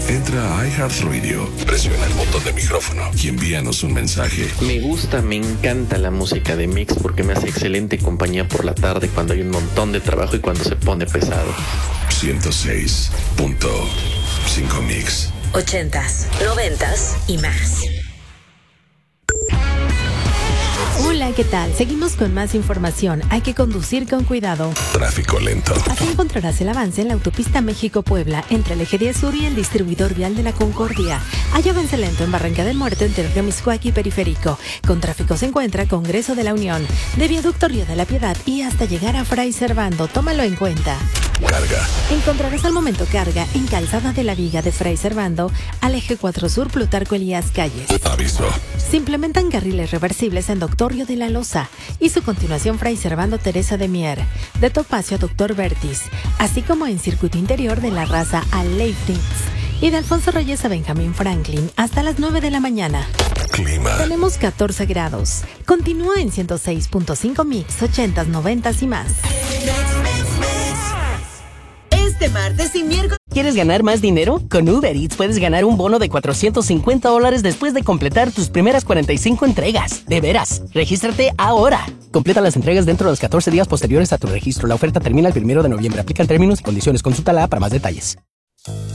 Entra a iHeartRadio, presiona el botón de micrófono y envíanos un mensaje. Me gusta, me encanta la música de Mix porque me hace excelente compañía por la tarde cuando hay un montón de trabajo y cuando se pone pesado. 106.5 Mix. 80s, 90s y más. Hola, ¿qué tal? Seguimos con más información. Hay que conducir con cuidado. Tráfico lento. Así encontrarás el avance en la autopista México-Puebla entre el eje 10 sur y el distribuidor vial de la Concordia. Hay avance lento en Barranca del Muerto entre Río Miscuac y Periférico. Con tráfico se encuentra Congreso de la Unión, de Viaducto Río de la Piedad y hasta llegar a Fray Servando. Tómalo en cuenta. Carga. Encontrarás al momento carga en Calzada de la Viga de Fray Servando al eje 4 sur Plutarco Elías Calles. Aviso. Se implementan carriles reversibles en Doctor Río de la Loza y su continuación Fray Servando Teresa de Mier, de Topacio a Doctor Vertis, así como en circuito interior de La Raza a Leibniz y de Alfonso Reyes a Benjamín Franklin hasta las 9 de la mañana. Clima. Tenemos 14 grados. Continúa en 106.5 Mix, 80s, 90s y más. Este martes y miércoles. ¿Quieres ganar más dinero? Con Uber Eats puedes ganar un bono de $450 después de completar tus primeras 45 entregas. ¡De veras! ¡Regístrate ahora! Completa las entregas dentro de los 14 días posteriores a tu registro. La oferta termina el 1 de noviembre. Aplican términos y condiciones. Consulta la app para más detalles.